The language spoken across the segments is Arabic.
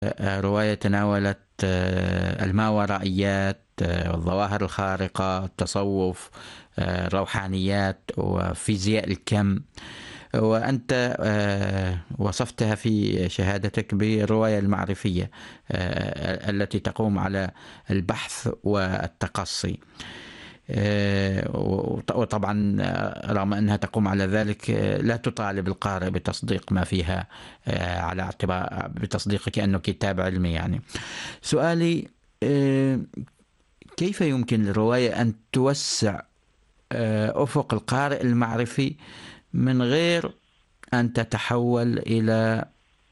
رواية تناولت الماورائيات والظواهر الخارقة، التصوف، الروحانيات وفيزياء الكم. وأنت وصفتها في شهادتك بالرواية المعرفية التي تقوم على البحث والتقصي. وطبعا رغم أنها تقوم على ذلك لا تطالب القارئ بتصديق ما فيها على اعتبار بتصديقه كأنه كتاب علمي. يعني سؤالي، كيف يمكن للرواية أن توسع أفق القارئ المعرفي من غير أن تتحول إلى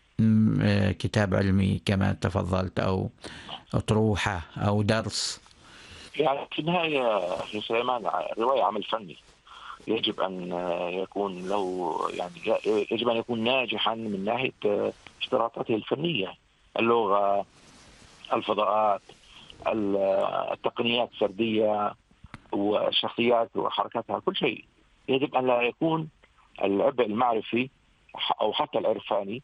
كتاب علمي كما تفضلت، أو أطروحة أو درس؟ يعني في النهاية أخي سليمان، الرواية عمل فني يجب أن يكون له، يعني يجب أن يكون ناجحا من ناحية اشتراطاته الفنية: اللغة، الفضاءات، التقنيات السردية، والشخصيات وحركاتها، كل شيء. يجب أن لا يكون العبء المعرفي أو حتى العرفاني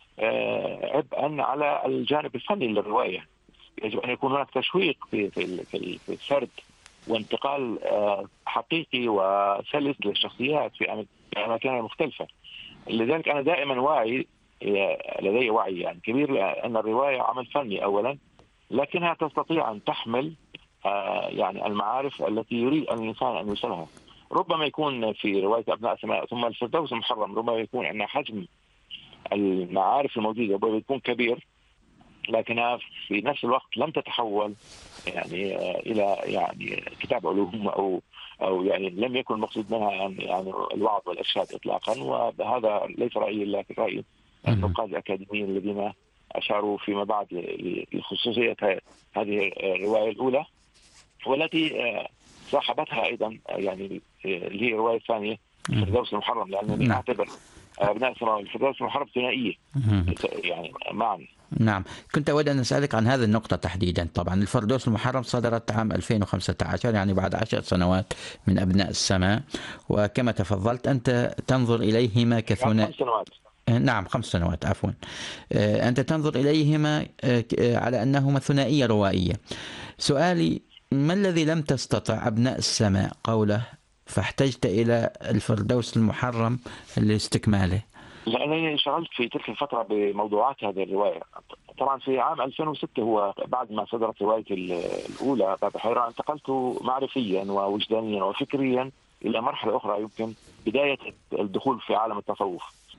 عبئا على الجانب الفني للرواية. يجب أن يكون هناك تشويق في السرد، وانتقال حقيقي وسلس للشخصيات في أماكنها المختلفة. لذلك أنا دائما واعي، لدي وعي يعني كبير أن الرواية عمل فني أولا، لكنها تستطيع أن تحمل يعني المعارف التي يريد الإنسان أن يوصلها. ربما يكون في رواية أبناء السماء ثم الفردوس المحرم ربما يكون عندنا حجم المعارف الموجودة ربما يكون كبير، لكنها في نفس الوقت لم تتحول يعني إلى يعني كتاب علوم أو يعني لم يكن المقصود منها يعني الوعظ والإرشاد إطلاقا. وهذا ليس رأيي إلا رأي النقاد الأكاديميين الذين أشاروا فيما بعد لخصوصية هذه الرواية الأولى، والتي صاحبتها أيضا يعني اللي هي الرواية الثانية الفردوس المحرم، لأنني أعتبر أبناء السماء والفردوس المحرم ثنائية يعني معا. نعم، كنت أود أن أسألك عن هذه النقطة تحديدا. طبعا الفردوس المحرم صدرت عام 2015، يعني بعد 10 سنوات من أبناء السماء، وكما تفضلت أنت تنظر إليهما كثنائي. 5 سنوات. نعم، 5 سنوات عفوا. أنت تنظر إليهما على أنهما ثنائية روائية. سؤالي، ما الذي لم تستطع أبناء السماء قوله فاحتجت إلى الفردوس المحرم لاستكماله؟ لأنني شغلت في تلك الفترة بموضوعات هذه الرواية. طبعا في عام 2006 هو بعد ما صدرت روايتي الأولى باب الحيرة، انتقلت معرفيا ووجدانيا وفكريا إلى مرحلة أخرى، يمكن بداية الدخول في عالم التصوف.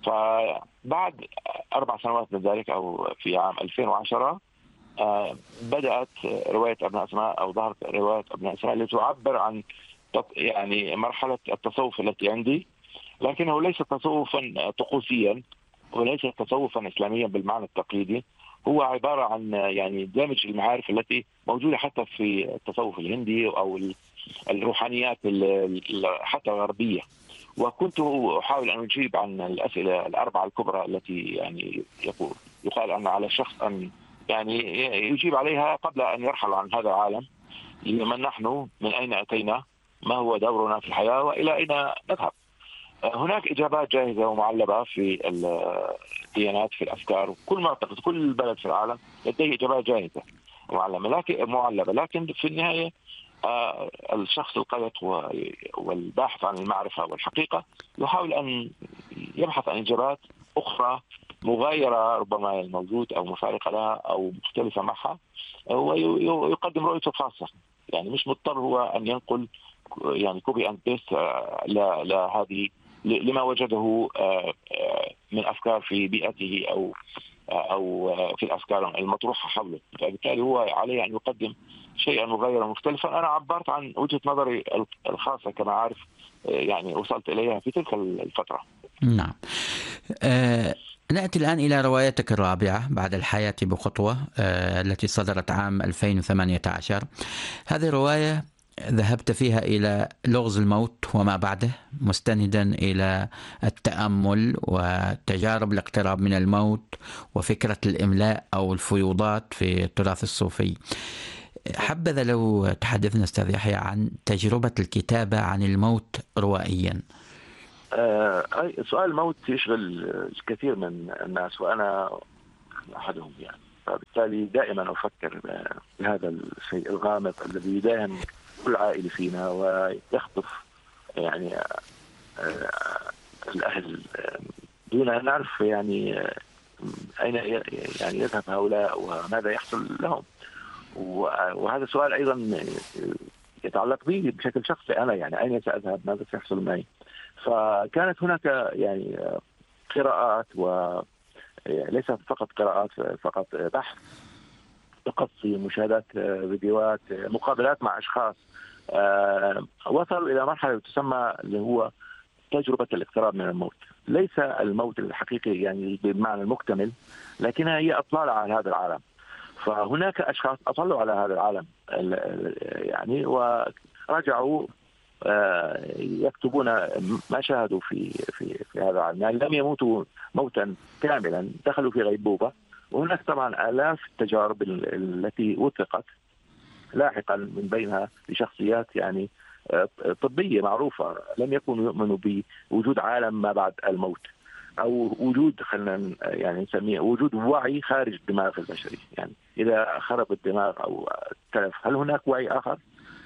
فبعد 4 سنوات من ذلك أو في عام 2010 بدأت رواية أبناء السماء أو ظهرت رواية أبناء السماء التي تعبر عن يعني مرحلة التصوف التي عندي، لكنه ليس تصوفا طقوسيا وليس تصوفا إسلاميا بالمعنى التقليدي. هو عبارة عن يعني دمج المعارف التي موجودة حتى في التصوف الهندي أو الروحانيات حتى الغربية. وكنت أحاول أن أجيب عن الأسئلة الأربعة الكبرى التي يعني يقال أن على الشخص أن يعني يجيب عليها قبل أن يرحل عن هذا العالم: لمن نحن، من أين أتينا، ما هو دورنا في الحياة، وإلى أين نذهب. هناك إجابات جاهزة ومعلبة في الديانات، في الأفكار، كل معتقد، كل بلد في العالم لديه إجابات جاهزة معلبة، لكن في النهاية الشخص القلق والباحث عن المعرفة والحقيقة يحاول أن يبحث عن إجابات أخرى مغايرة ربما الموجود أو مفارقة لها أو مختلفة معها، ويقدم رؤيته الخاصة. يعني مش مضطر هو أن ينقل يعني كوبي أند بيست لهذه لما وجده من أفكار في بيئته أو في الأفكار المطروحة حوله. فبالتالي هو عليه أن يقدم شيئا مغايرا مختلفا. أنا عبرت عن وجهة نظري الخاصة كما عارف، يعني وصلت إليها في تلك الفترة. نعم. نأتي الآن إلى روايتك الرابعة بعد الحياة بخطوة، التي صدرت عام 2018. هذه رواية ذهبت فيها إلى لغز الموت وما بعده، مستندا إلى التأمل وتجارب الاقتراب من الموت وفكرة الإملاء أو الفيوضات في التراث الصوفي. حبذا لو تحدثنا أستاذ يحيى عن تجربة الكتابة عن الموت روائيا. سؤال الموت يشغل الكثير من الناس وأنا أحدهم. يعني فبالتالي دائما أفكر بهذا الشيء الغامض الذي يداهم كل عائلة فينا ويخطف يعني الأهل دون أن نعرف يعني أين يعني يذهب هؤلاء وماذا يحصل لهم. وهذا سؤال أيضا يتعلق بي بشكل شخصي أنا، يعني أين سأذهب، ماذا سيحصل معي. فكانت هناك يعني قراءات، وليس فقط قراءات، فقط بحث، تقصي، مشاهدات فيديوهات، مقابلات مع أشخاص وصلوا إلى مرحلة تسمى اللي هو تجربة الاقتراب من الموت. ليس الموت الحقيقي يعني بالمعنى المكتمل، لكنها هي إطلالة على هذا العالم. فهناك أشخاص أطلوا على هذا العالم يعني ورجعوا يكتبون ما شاهدوا في هذا العالم، يعني لم يموتوا موتا كاملا، دخلوا في غيبوبة. وهناك طبعا آلاف التجارب التي وثقت لاحقا من بينها لشخصيات يعني طبية معروفة لم يكونوا يؤمنوا بوجود عالم ما بعد الموت، أو وجود خلينا يعني نسميه وجود وعي خارج الدماغ البشري. يعني إذا خرب الدماغ أو تلف، هل هناك وعي آخر؟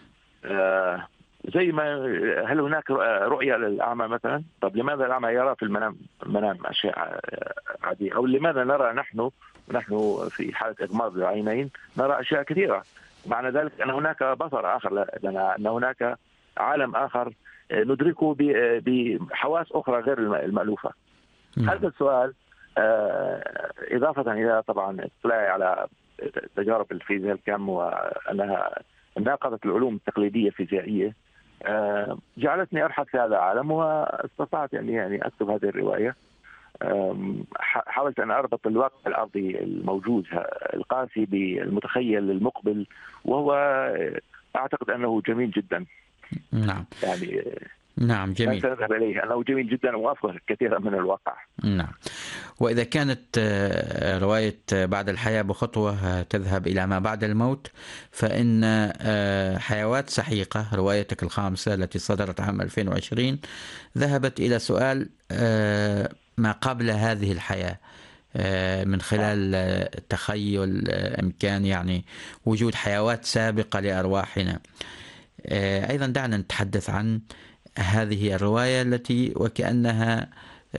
زي ما هل هناك رؤية للأعمى مثلا؟ طب لماذا الأعمى يرى في المنام أشياء عادية؟ أو لماذا نرى نحن في حالة إغماض العينين نرى أشياء كثيرة؟ معنى ذلك أن هناك بصر آخر لنا، أن هناك عالم آخر ندركه بحواس أخرى غير المألوفة. هذا السؤال إضافة إلى طبعا اطلاعي على تجارب الفيزياء الكم وأنها ناقضت العلوم التقليدية الفيزيائية، جعلتني أبحث في هذا العالم، واستطعت يعني أكتب هذه الرواية. حاولت أن أربط الواقع الأرضي الموجود القاسي بالمتخيل المقبل، وهو أعتقد أنه جميل جدا. نعم يعني نعم جميل. سنذهب إليه أنه جميل جدا وأفضل كثيرا من الواقع. نعم. وإذا كانت رواية بعد الحياة بخطوة تذهب إلى ما بعد الموت، فإن حيوات سحيقة روايتك الخامسة التي صدرت عام 2020 ذهبت إلى سؤال ما قبل هذه الحياة من خلال تخيل إمكان يعني وجود حيوات سابقة لأرواحنا. أيضا دعنا نتحدث عن هذه الرواية التي وكأنها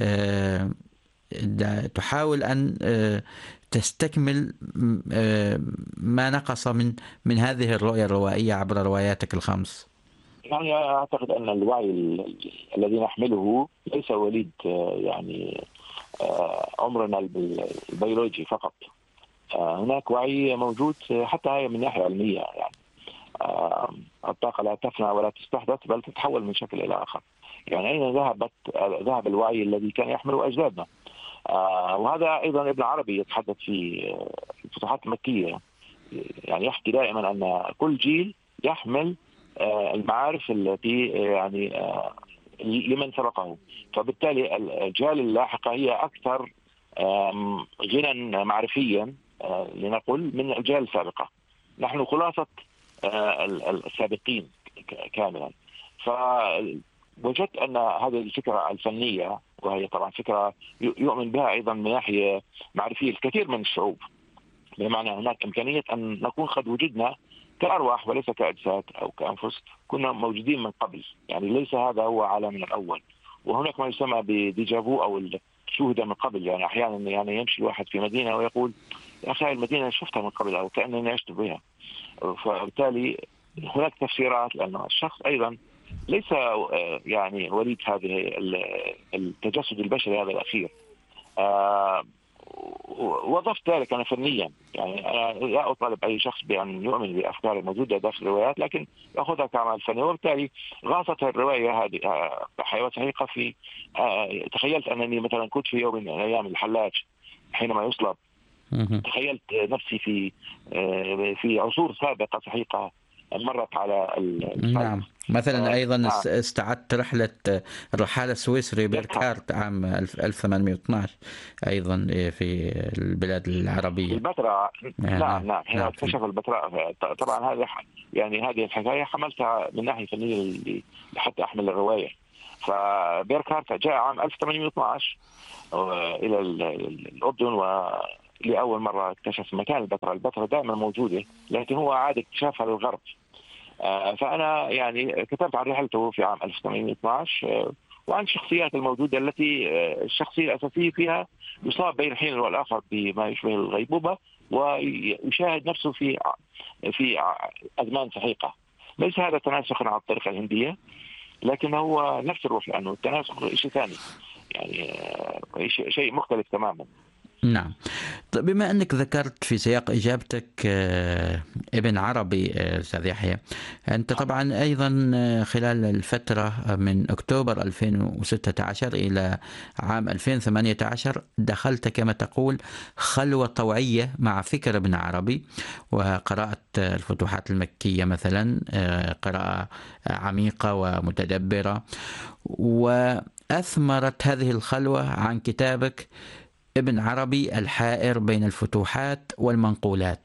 تحاول أن تستكمل ما نقص من هذه الرؤية الروائية عبر رواياتك الخمس. يعني أعتقد أن الوعي الذي نحمله ليس وليد يعني عمرنا البيولوجي فقط. هناك وعي موجود حتى هي من ناحية علمية، يعني الطاقة لا تفنى ولا تستحدث بل تتحول من شكل إلى آخر. يعني أين ذهب الوعي الذي كان يحمله أجدادنا؟ وهذا أيضا ابن عربي يتحدث في الفتوحات المكية، يعني يحكي دائما أن كل جيل يحمل المعارف التي يعني لمن سبقه، فبالتالي الأجيال اللاحقة هي أكثر غنى معرفيا لنقول من الأجيال السابقة. نحن خلاصة السابقين كاملا. فوجدت أن هذه الفكرة الفنية، وهي طبعا فكرة يؤمن بها أيضا من ناحية معرفية الكثير من الشعوب، بمعنى هناك إمكانية أن نكون قد وجدنا كأرواح وليس كأجساد أو كأنفس، كنا موجودين من قبل، يعني ليس هذا هو عالمنا الأول. وهناك ما يسمى بديجافو أو الشهود من قبل، يعني أحيانا يعني يمشي الواحد في مدينة ويقول يا أخي المدينة شفتها من قبل أو كأنني عشت بها. فبالتالي هناك تفسيرات، لأن الشخص أيضا ليس يعني وليد هذه التجسد البشري هذا الأخير. وضفت ذلك أنا فنيا، يعني أنا لا أطالب أي شخص بأن يؤمن بأفكار الموجودة داخل الروايات، لكن يأخذها كعمل فني. وبالتالي غاصت الرواية هذه حيوات سحيقة في تخيلت أنني مثلا كنت في يوم من أيام الحلاج حينما يصلب، تخيلت نفسي في عصور سابقة سحيقة مرت على نعم. مثلا أيضا استعدت رحلة الرحالة السويسري بيركارت عام 1812 أيضا في البلاد العربية البتراء. نعم هنا اكتشف البتراء. طبعا هذه يعني هذه الحكاية حملتها من ناحية فنية حتى أحمل الرواية. فبيركارت جاء عام 1812 إلى الأردن لأول مرة اكتشف مكان البتراء. البتراء دائما موجودة، لكن هو عاد اكتشافها للغرب. فأنا يعني كتبت عن رحلته في عام 1812 وعن الشخصيات الموجودة التي الشخصية الأساسية فيها يصاب بين حين والآخر بما يشبه الغيبوبة، ويشاهد نفسه في أزمان سحيقة. ليس هذا تناسخا على الطريقة الهندية، لكن هو نفس الروح، لأنه التناسخ شيء ثاني، يعني شيء مختلف تماما. نعم. طيب، بما أنك ذكرت في سياق إجابتك ابن عربي أستاذ يحيى، أنت طبعا أيضا خلال الفترة من أكتوبر 2016 إلى عام 2018 دخلت كما تقول خلوة طوعية مع فكر ابن عربي، وقراءة الفتوحات المكية مثلا قراءة عميقة ومتدبرة، وأثمرت هذه الخلوة عن كتابك ابن عربي الحائر بين الفتوحات والمنقولات.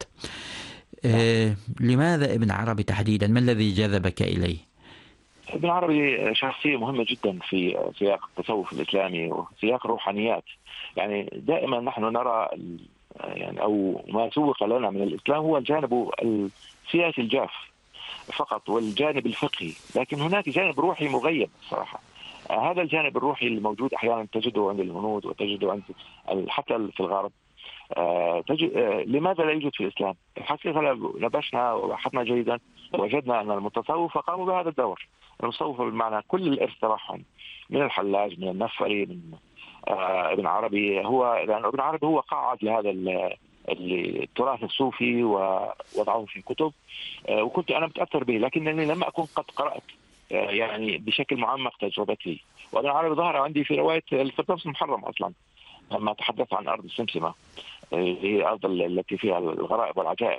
لماذا ابن عربي تحديدا؟ ما الذي جذبك إليه؟ ابن عربي شخصية مهمة جدا في سياق التصوف الإسلامي وسياق الروحانيات. يعني دائما نحن نرى يعني أو ما سوق لنا من الإسلام هو الجانب السياسي الجاف فقط والجانب الفقهي، لكن هناك جانب روحي مغيب صراحة. هذا الجانب الروحي الموجود أحيانا تجده عند الهنود وتجده عند حتى في الغرب. لماذا لا يوجد في الإسلام؟ الحقيقة نبشنا وبحثنا جيدا وجدنا أن المتصوفة قاموا بهذا الدور. المتصوفة بالمعنى كل الإرث تبعهم من الحلاج، من النفري، من ابن عربي. لأن ابن عربي هو قاعد لهذا التراث الصوفي ووضعه في كتب، وكنت أنا متأثر به، لكنني لم أكن قد قرأت يعني بشكل معمق تجربتي. وابن عربي ظهر عندي في رواية الفردوس المحرم أصلا، لما تحدث عن أرض السمسمة، هي الأرض التي فيها الغرائب والعجائب.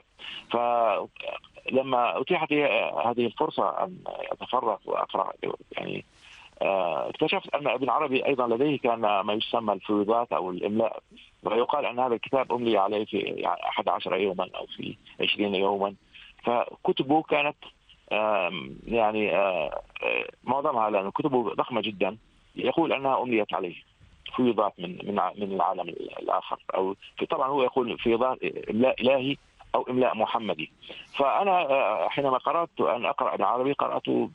فلما أتيحت هذه الفرصة أن أتفرغ وأقرأ، يعني اكتشفت أن ابن عربي أيضا لديه كان ما يسمى الفيوضات أو الإملاء، ويقال أن هذا الكتاب أملي عليه في 11 يوما أو في 20 يوما. فكتبه كانت يعني معظمها، لأن كتبه ضخمة جدا، يقول أنها أمليت عليه فيضات من العالم الآخر، أو طبعا هو يقول فيضات إملاء إلهي أو إملاء محمدي. فأنا حينما قرأت أن أقرأ ابن عربي قرأته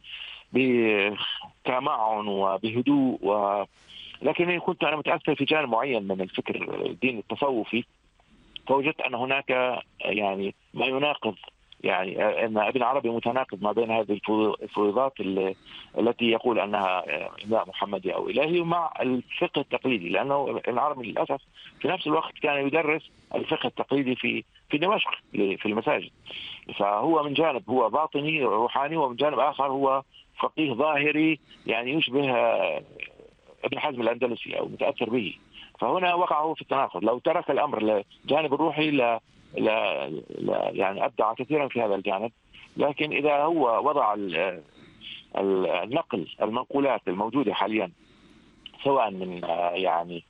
بتمعن وبهدوء، لكن كنت أنا متأثر في جانب معين من الفكر الدين التصوفي، فوجدت أن هناك يعني ما يناقض، يعني أن ابن عربي متناقض ما بين هذه الفروضات التي يقول أنها إملاء محمدي أو إلهي ومع الفقه التقليدي، لأنه ابن عربي للأسف في نفس الوقت كان يدرس الفقه التقليدي في دمشق في المساجد. فهو من جانب هو باطني روحاني، ومن جانب آخر هو فقيه ظاهري، يعني يشبه ابن حزم الأندلسي أو متأثر به. فهنا وقع هو في التناقض. لو ترك الأمر للجانب الروحي لا يعني أبدع كثيرا في هذا الجانب، لكن إذا هو وضع النقل المنقولات الموجودة حاليا، سواء من يعني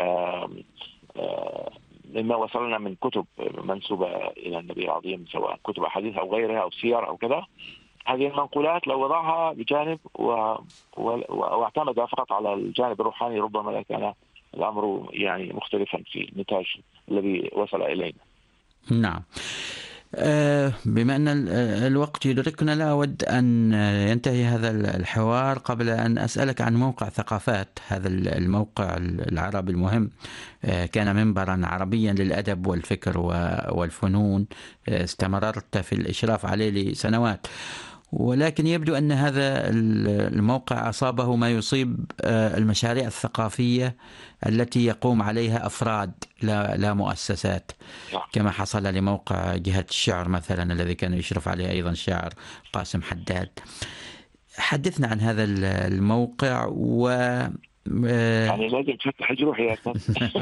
مما وصلنا من كتب منسوبة إلى النبي العظيم، سواء كتب أحاديث أو غيرها أو سير أو كذا، هذه المنقولات لو وضعها بجانب واعتمد فقط على الجانب الروحاني، ربما لا كان الأمر يعني مختلفا في النتاج الذي وصل إلينا. نعم. بما أن الوقت يدركنا، لا أود أن ينتهي هذا الحوار قبل أن أسألك عن موقع ثقافات. هذا الموقع العربي المهم كان منبرا عربيا للأدب والفكر والفنون، استمررت في الإشراف عليه لسنوات، ولكن يبدو أن هذا الموقع أصابه ما يصيب المشاريع الثقافية التي يقوم عليها أفراد لا مؤسسات، كما حصل لموقع جهة الشعر مثلا الذي كان يشرف عليه أيضا الشاعر قاسم حداد. حدثنا عن هذا الموقع يعني لازم تفتح جروح يا أستاذ.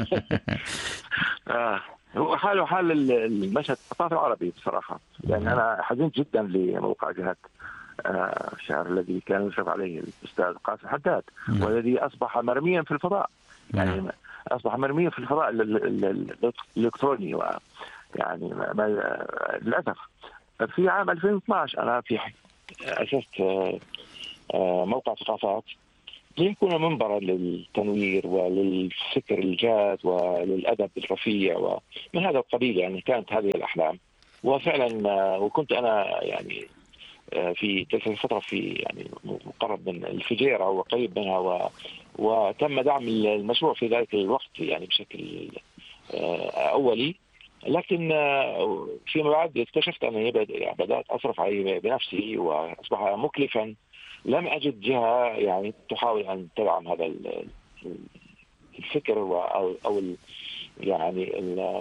هو حاله حال المشهد الثقافي العربي بصراحة، لأن أنا حزنت جدا لموقع جهة الشعر الذي كان يشرف عليه الأستاذ قاسم حداد، والذي أصبح مرميا في الفضاء، يعني أصبح مرميا في الفضاء الإلكتروني. يعني للأسف في عام 2012 أنا في أسست موقع ثقافات ليكون منبرا للتنوير وللفكر الجاد وللأدب الرفيع ومن هذا القبيل. يعني كانت هذه الأحلام، وفعلا وكنت أنا يعني في تلك الفترة في يعني مقرب من الفجيرة وقريب منها، وتم دعم المشروع في ذلك الوقت يعني بشكل أولي. لكن فيما بعد اكتشفت أنني بدأت أصرف عليه بنفسي وأصبح مكلفا. لم أجد جهة يعني تحاول أن تدعم هذا الفكر أو يعني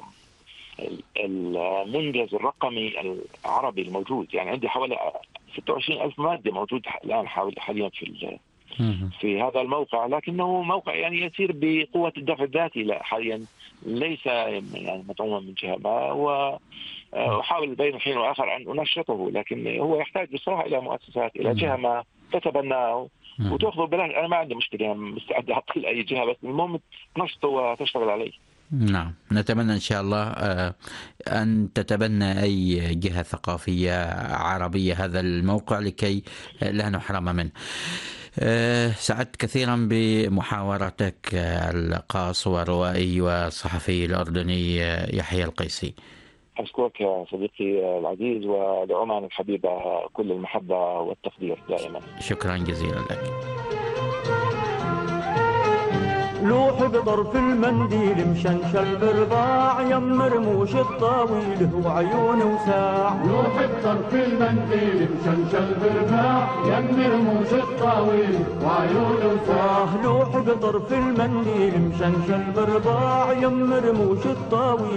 المنجز الرقمي العربي الموجود. يعني عندي حوالي 26,000 مادة موجود الآن حاليا في هذا الموقع، لكنه موقع يعني يسير بقوة الدفع الذاتي. لا حاليا ليس يعني مدعوما من جهة ما، وأحاول بين حين وآخر أن أنشطه، لكن هو يحتاج بصراحة إلى مؤسسات، إلى جهة ما تتبناه وتأخذه ببلاش. أنا ما عندي مشكلة، يعني مستعد أعطي لأي جهة، بس المهم تنشطه وتشتغل عليه. نعم، نتمنى إن شاء الله أن تتبنى أي جهة ثقافية عربية هذا الموقع لكي لا نحرم منه. سعدت كثيرا بمحاورتك القاص والروائي والصحفي الأردني يحيى القيسي. أشكرك يا صديقي العزيز، ولعمان الحبيبة كل المحبة والتقدير دائما. شكرا جزيلا لك. لوح بطرف المنديل مشنشل برباع، يم رموش الطاويل وعيون وساع. لوح بطرف المنديل مشنشل برباع، يم رموش الطاويل وعيون وساع. لوح بطرف المنديل مشنشل برباع، يم رموش الطاويل